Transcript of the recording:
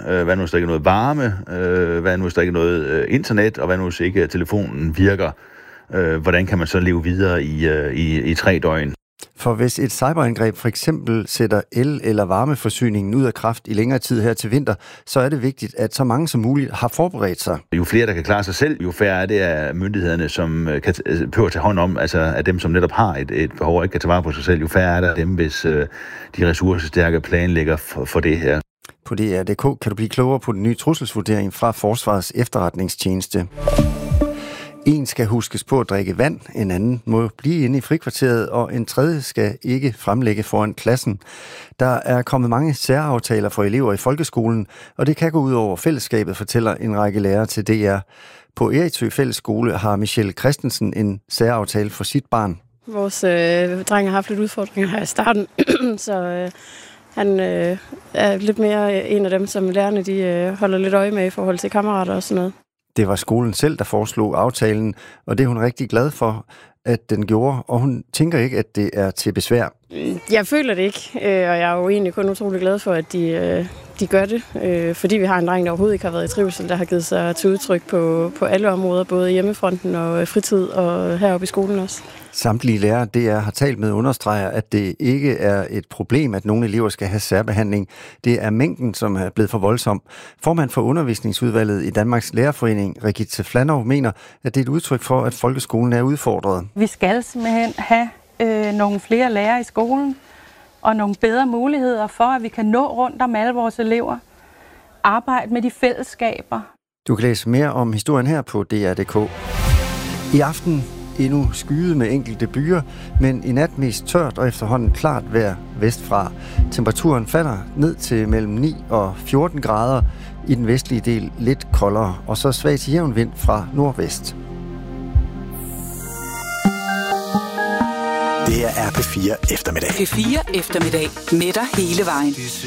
hvad nu hvis der ikke er noget varme, hvad nu hvis der ikke er noget internet, og hvad nu hvis ikke telefonen virker. Hvordan kan man så leve videre i 3 døgn? For hvis et cyberangreb for eksempel sætter el- eller varmeforsyningen ud af kraft i længere tid her til vinter, så er det vigtigt, at så mange som muligt har forberedt sig. Jo flere, der kan klare sig selv, jo færre er det af myndighederne, som kan prøve at tage hånd om, altså af dem, som netop har et behov og ikke kan tage vare på sig selv, jo færre er der af dem, hvis de ressourcestærke planlægger for det her. På DR.dk kan du blive klogere på den nye trusselsvurdering fra Forsvarets Efterretningstjeneste. En skal huskes på at drikke vand, en anden må blive inde i frikvarteret, og en tredje skal ikke fremlægge foran klassen. Der er kommet mange særaftaler for elever i folkeskolen, og det kan gå ud over fællesskabet, fortæller en række lærere til DR. På Eriksø Fællesskole har Michelle Christensen en særaftale for sit barn. Vores dreng har haft lidt udfordringer her i starten, så han er lidt mere en af dem, som lærerne de holder lidt øje med i forhold til kammerater og sådan noget. Det var skolen selv, der foreslog aftalen, og det er hun rigtig glad for, at den gjorde, og hun tænker ikke, at det er til besvær. Jeg føler det ikke, og jeg er jo egentlig kun utrolig glad for, at de gør det, fordi vi har en dreng, der overhovedet ikke har været i trivsel, der har givet sig til udtryk på alle områder, både hjemmefronten og fritid og heroppe i skolen også. Samtlige lærere, DR har talt med, understreger, at det ikke er et problem, at nogle elever skal have særbehandling. Det er mængden, som er blevet for voldsom. Formand for undervisningsudvalget i Danmarks Lærerforening, Rigitte Flanov, mener, at det er et udtryk for, at folkeskolen er udfordret. Vi skal simpelthen have nogle flere lærere i skolen, og nogle bedre muligheder for, at vi kan nå rundt om alle vores elever. Arbejde med de fællesskaber. Du kan læse mere om historien her på DR.dk. I aften endnu skyet med enkelte byer, men i nat mest tørt og efterhånden klart vejr vestfra. Temperaturen falder ned til mellem 9 og 14 grader, i den vestlige del lidt koldere, og så svag til jævn vind fra nordvest. Det er P4 eftermiddag. P4 eftermiddag med dig hele vejen.